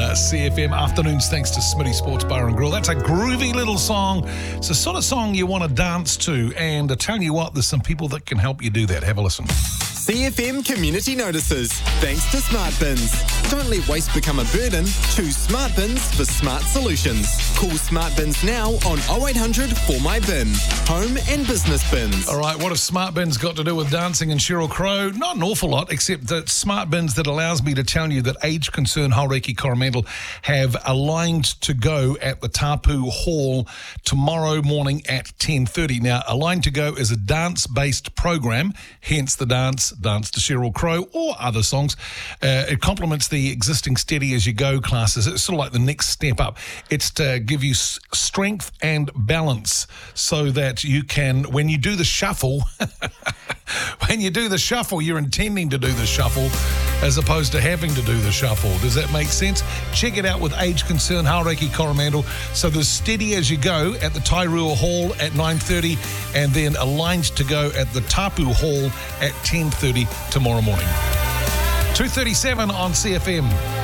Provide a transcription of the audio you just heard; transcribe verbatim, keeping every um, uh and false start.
uh, C F M afternoons thanks to Smitty Sports Bar and Grill. That's a groovy little song. It's the sort of song you want to dance to, and I tell you what, there's some people that can help you do that. Have a listen. C F M Community Notices, thanks to Smart Bins. Don't let waste become a burden. Choose Smart Bins for smart solutions. Call Smart Bins now on oh eight hundred four my bin. Home and business bins. All right, what have Smart Bins got to do with dancing and Sheryl Crow? Not an awful lot, except that Smart Bins that allows me to tell you that Age Concern Haureki Coromandel have aligned to go at the Tapu Hall tomorrow morning at ten thirty. Now, Aligned to Go is a dance-based program, hence the dance, Dance to Sheryl Crow or other songs. Uh, it complements the existing Steady As You Go classes. It's sort of like the next step up. It's to give you s- strength and balance so that you can, when you do the shuffle, when you do the shuffle, you're intending to do the shuffle as opposed to having to do the shuffle. Does that make sense? Check it out with Age Concern Haureki Coromandel. So there's Steady As You Go at the Tairua Hall at nine thirty and then Aligned to Go at the Tapu Hall at ten thirty tomorrow morning. two thirty-seven on C F M.